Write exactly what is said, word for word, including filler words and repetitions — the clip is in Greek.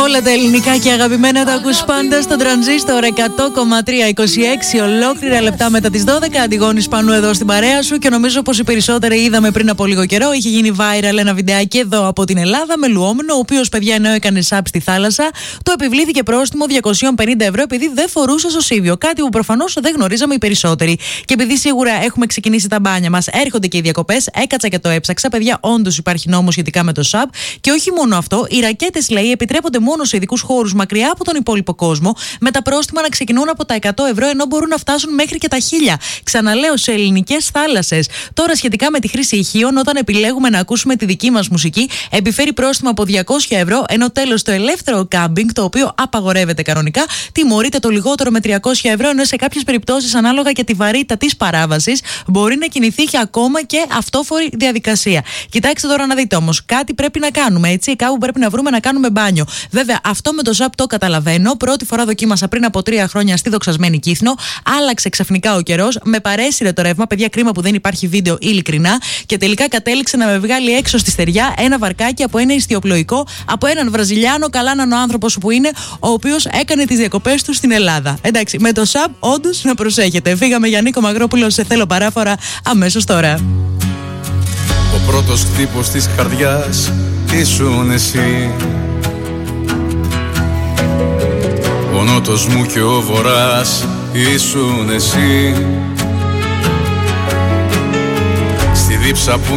Όλα τα ελληνικά και αγαπημένα τα ακούς πάντα στο Τρανζίστορ εκατό κόμμα τρία, είκοσι έξι ολόκληρα λεπτά μετά τις δώδεκα. Αντιγόνης Πανού εδώ στην παρέα σου και νομίζω πως οι περισσότεροι είδαμε πριν από λίγο καιρό. Είχε γίνει viral ένα βιντεάκι εδώ από την Ελλάδα με λουόμενο, ο οποίος, παιδιά, ενώ έκανε σαπ στη θάλασσα, το επιβλήθηκε πρόστιμο διακόσια πενήντα ευρώ επειδή δεν φορούσε σωσίβιο. Κάτι που προφανώς δεν γνωρίζαμε οι περισσότεροι. Και επειδή σίγουρα έχουμε ξεκινήσει τα μπάνια μας, έρχονται και οι διακοπές, έκατσα και το έψαξα. Παιδιά, όντως υπάρχει νόμος σχετικά με το σαπ. Και όχι μόνο αυτό, οι ρακέτες, λέει, επιτρέπονται μόνο σε ειδικούς χώρους μακριά από τον υπόλοιπο κόσμο, με τα πρόστιμα να ξεκινούν από τα εκατό ευρώ, ενώ μπορούν να φτάσουν μέχρι και τα χίλια. Ξαναλέω, σε ελληνικές θάλασσες. Τώρα, σχετικά με τη χρήση ηχείων, όταν επιλέγουμε να ακούσουμε τη δική μας μουσική, επιφέρει πρόστιμα από διακόσια ευρώ, ενώ τέλος το ελεύθερο κάμπινγκ, το οποίο απαγορεύεται κανονικά, τιμωρείται το λιγότερο με τριακόσια ευρώ, ενώ σε κάποιες περιπτώσεις, ανάλογα και τη βαρύτητα της παράβασης, μπορεί να κινηθεί και ακόμα και αυτόφορη διαδικασία. Κοιτάξτε τώρα να δείτε όμως, κάτι πρέπει να κάνουμε, έτσι, κάπου πρέπει να βρούμε να κάνουμε μπάνιο. Βέβαια, αυτό με το σαπ το καταλαβαίνω. Πρώτη φορά δοκίμασα πριν από τρία χρόνια στη δοξασμένη Κύθνο. Άλλαξε ξαφνικά ο καιρός. Με παρέσυρε το ρεύμα. Παιδιά, κρίμα που δεν υπάρχει βίντεο, ειλικρινά. Και τελικά κατέληξε να με βγάλει έξω στη στεριά ένα βαρκάκι από ένα ιστιοπλοϊκό, από έναν Βραζιλιάνο, καλά να είναι ο άνθρωπος που είναι, ο οποίος έκανε τις διακοπές του στην Ελλάδα. Εντάξει, με το σαπ, όντως να προσέχετε. Φύγαμε για Νίκο Μαγρόπουλο, σε θέλω παράφορα αμέσως τώρα. Ο πρώτος χτύπος της καρδιάς ήσουν εσύ. Ο νότος μου και ο βορράς ήσουν εσύ. Στη δίψα που